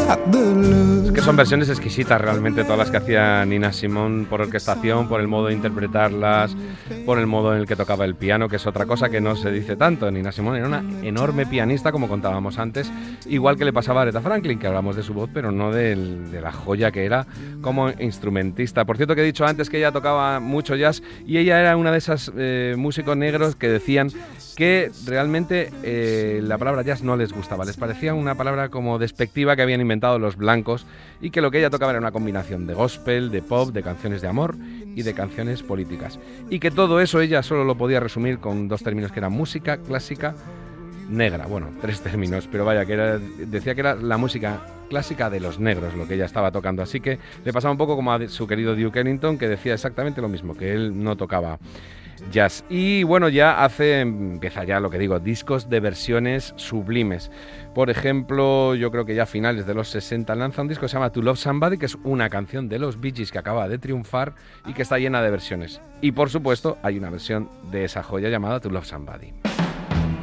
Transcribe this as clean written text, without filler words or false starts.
Es que son versiones exquisitas realmente todas las que hacía Nina Simone, por orquestación, por el modo de interpretarlas, por el modo en el que tocaba el piano, que es otra cosa que no se dice tanto. Nina Simone era una enorme pianista, como contábamos antes, igual que le pasaba a Aretha Franklin, que hablamos de su voz, pero no de la joya que era como instrumentista. Por cierto, que he dicho antes que ella tocaba mucho jazz, y ella era una de esas músicos negros que decían que realmente la palabra jazz no les gustaba, les parecía una palabra como despectiva que habían inventado los blancos, y que lo que ella tocaba era una combinación de gospel, de pop, de canciones de amor y de canciones políticas, y que todo eso ella solo lo podía resumir con dos términos, que eran música clásica negra. Bueno, tres términos, pero vaya, decía que era la música clásica de los negros lo que ella estaba tocando, así que le pasaba un poco como a su querido Duke Ellington, que decía exactamente lo mismo, que él no tocaba jazz. Y bueno, empieza ya lo que digo, discos de versiones sublimes. Por ejemplo, yo creo que ya a finales de los 60 lanza un disco que se llama To Love Somebody, que es una canción de los Bee Gees que acaba de triunfar y que está llena de versiones. Y por supuesto hay una versión de esa joya llamada To Love Somebody.